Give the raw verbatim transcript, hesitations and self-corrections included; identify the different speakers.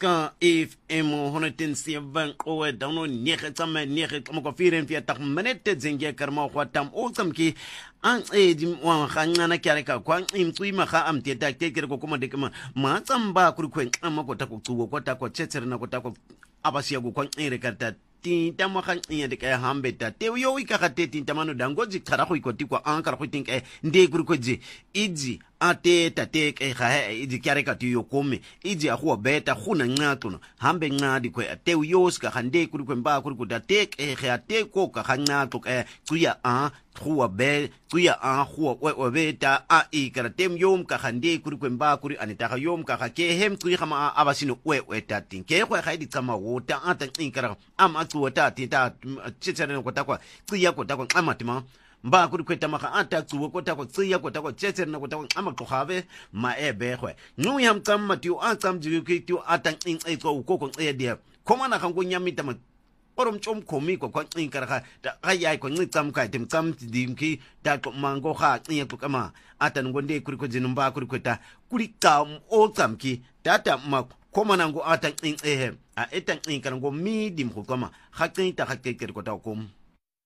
Speaker 1: ska if emo honetin seven o dawno nege tsama nege mo ko firen fi tak menete zenge karma ko tam o tsamki an e di wa khangana kyare ka kwa imtsui ma kha amte ta ke ko kuma de kuma ma tsamba kuri kwen amma ko ta ko tsuwo ko ta ko tsetser na ko ta ko abasiya go kwa ere karta tin tama khan iya de ka hambe ta te yo ika ka te tin tamano dangoji khara ko ikoti kwa an kara ko tin ke nde kuri ko ji iji ate tate ke ga iji kyare ka tiyo kome iji a go beta gona nqatlo hambe nqadi ko te yo ska khande kuri ko mba kuri ko da te ke ga te ko ka nqatlo ke kuya a go be kuya a go o beta a ikara tem yom ka khande kuri ko mba kuri anita ga yom ka ga ke hem kuya kama abasino we we tatin ke go ga di tsama wo ta ata inkara ama tuota tita chitsere ko ta kwa kuya ko ta ko amatima mba kuri kweta maka ata tsuwo ko ta ko tsiya ko ta ko tsetse na ko ta ko ama ko have ma e be khwe nu yam tsam matiu a tsam ji ki tu ata in e ko ko ko e dia koma na kan ko nyamita ma orom chom komi ko ko in kara ka ta ayai ko ni tsam ka tim tsam dim ki ta ko mango kha ni ko kama ata ngonde kuri ko jinu mba kuri kweta kuri ka o tsam ki data ma koma na ngo ata in e a etan in kara ngo mi dim ko kama kha tin ta kha ke ko ta ko